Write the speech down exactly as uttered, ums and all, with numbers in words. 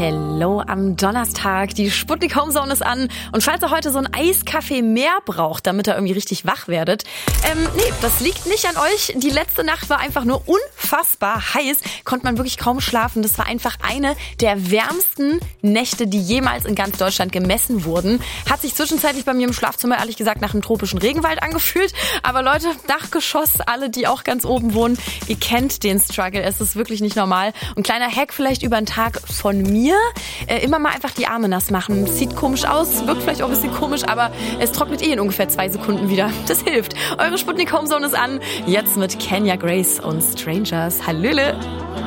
Hello am Donnerstag. Die Sputnik Homezone ist an. Und falls ihr heute so einen Eiskaffee mehr braucht, damit ihr irgendwie richtig wach werdet, ähm, nee, das liegt nicht an euch. Die letzte Nacht war einfach nur unfassbar heiß. Konnte man wirklich kaum schlafen. Das war einfach eine der wärmsten Nächte, die jemals in ganz Deutschland gemessen wurden. Hat sich zwischenzeitlich bei mir im Schlafzimmer ehrlich gesagt nach einem tropischen Regenwald angefühlt. Aber Leute, Dachgeschoss, alle, die auch ganz oben wohnen, ihr kennt den Struggle. Es ist wirklich nicht normal. Und kleiner Hack vielleicht über den Tag von mir. Äh, immer mal einfach die Arme nass machen. Sieht komisch aus, wirkt vielleicht auch ein bisschen komisch, aber es trocknet eh in ungefähr zwei Sekunden wieder. Das hilft. Eure Sputnik Homezone ist an. Jetzt mit Kenya Grace und Strangers. Hallöle.